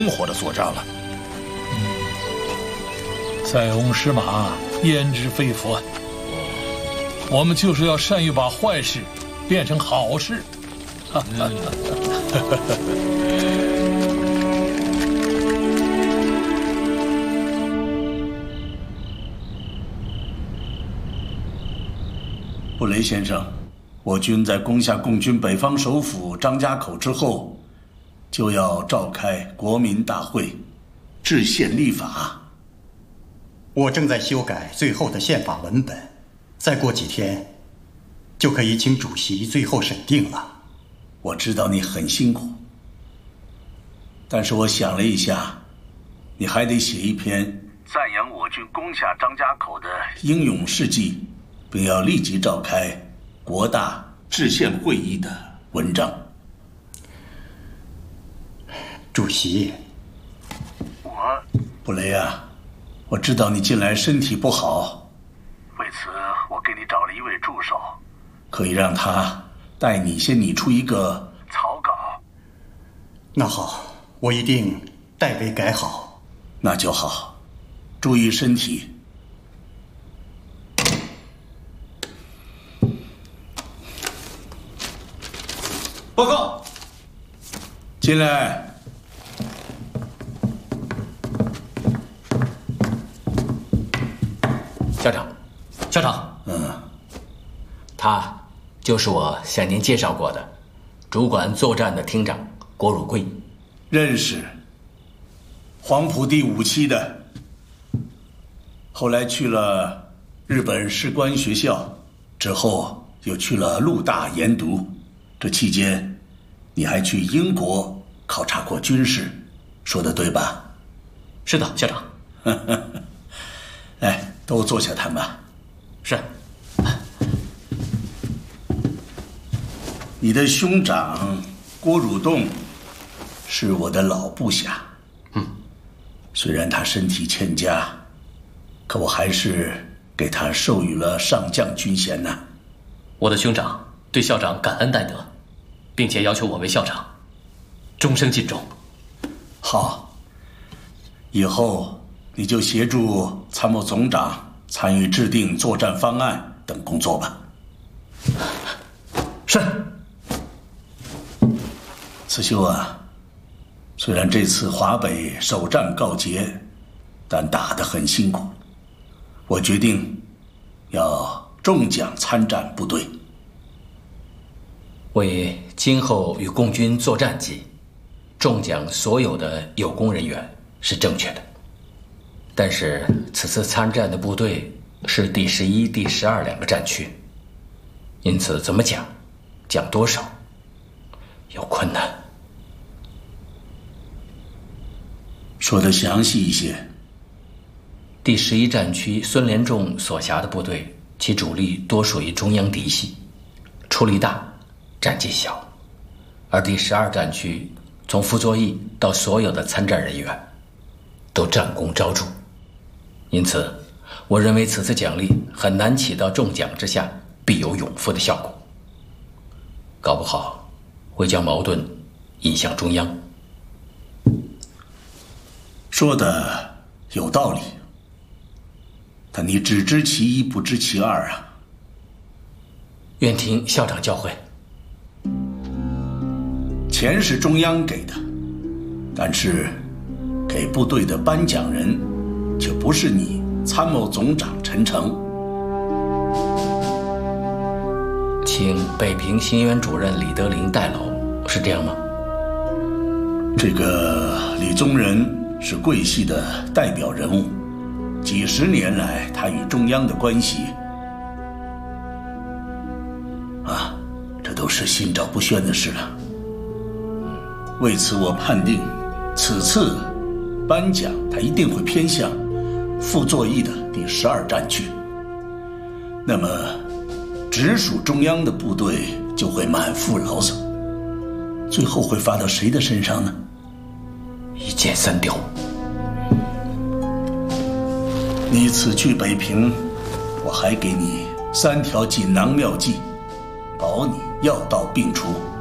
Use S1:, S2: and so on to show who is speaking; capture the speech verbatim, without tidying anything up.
S1: 火的作战了。
S2: 塞翁失马，焉知非福。我们就是要善于把坏事变成好事。嗯
S3: 布雷先生，我军在攻下共军北方首府张家口之后，就要召开国民大会，制宪立法。
S4: 我正在修改最后的宪法文本，再过几天，就可以请主席最后审定了。
S3: 我知道你很辛苦，但是我想了一下，你还得写一篇赞扬我军攻下张家口的英勇事迹，并要立即召开国大制宪会议的文章。
S4: 主席，
S3: 我布雷啊，我知道你近来身体不好，为此我给你找了一位助手，可以让他带你先拟出一个草稿。
S4: 那好，我一定代为改好。
S3: 那就好，注意身体。
S5: 报告。
S3: 进来。
S5: 校长，校长，
S3: 嗯，
S5: 他就是我向您介绍过的主管作战的厅长郭汝贵。
S3: 认识。黄埔第五期的，后来去了日本士官学校，之后又去了陆大研读。这期间，你还去英国考察过军事，说的对吧？
S5: 是的，校长。
S3: 来，都坐下谈吧。
S5: 是。
S3: 你的兄长郭汝栋是我的老部下。
S5: 嗯，
S3: 虽然他身体欠佳，可我还是给他授予了上将军衔呢。
S5: 我的兄长对校长感恩戴德，并且要求我为校长终生尽忠。
S3: 好，以后你就协助参谋总长参与制定作战方案等工作吧。
S5: 是。
S3: 刺绣啊，虽然这次华北首战告捷，但打得很辛苦。我决定要重奖参战部队。
S5: 为今后与共军作战绩，重奖所有的有功人员是正确的。但是此次参战的部队是第十一、第十二两个战区，因此怎么讲，讲多少，有困难。
S3: 说得详细一些。
S5: 第十一战区孙连仲所辖的部队，其主力多属于中央嫡系，出力大，战绩小；而第十二战区从傅作义到所有的参战人员，都战功昭著。因此，我认为此次奖励很难起到重奖之下必有勇夫的效果，搞不好会将矛盾引向中央。
S3: 说的有道理，但你只知其一，不知其二啊。
S5: 愿听校长教诲。
S3: 钱是中央给的，但是给部队的颁奖人却不是你参谋总长陈诚。
S5: 请北平新园主任李德林代劳，是这样吗？
S3: 这个李宗仁是桂系的代表人物，几十年来他与中央的关系啊，这都是心照不宣的事了。为此我判定此次颁奖他一定会偏向傅作义的第十二战区，那么直属中央的部队就会满腹牢骚，最后会发到谁的身上呢？
S5: 一箭三雕。
S3: 你此去北平，我还给你三条锦囊妙计，保你药到病除。